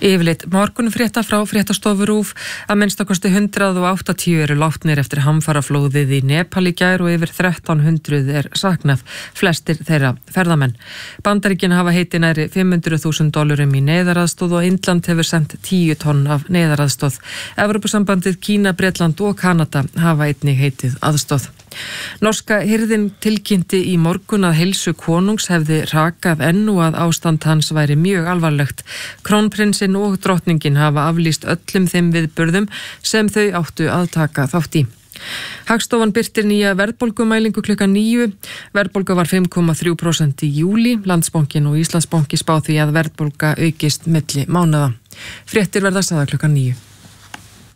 Yfirleitt morgunfrétta frá fréttastofu RÚV að minnstakosti 180 eru látnir eftir hamfaraflóðið í Nepal í gær og yfir 1300 saknað, flestir þeirra ferðamenn. Bandaríkin hafa heitið nærri $500.000 í neyðaraðstoð og Indland hefur sendt 10 tonn af neyðaraðstoð. Evrópusambandið, Kína, Bretland og Kanada hafa einnig heitið aðstoð. Norska hirðin tilkynnti í morgun að heilsu konungs hefði rakað enn og að ástand hans væri mjög alvarlegt. Krónprinsinn og drottningin hafa aflýst öllum þeim viðburðum sem þau áttu að taka þátt í. Hagstofan birtir nýja verðbólgumælingu klukkan 9. Verðbólga var 5,3% í júlí. Landsbankinn og Íslandsbanki spá því að verðbólga aukist milli mánaða. Fréttir verða sagðar klukkan 9.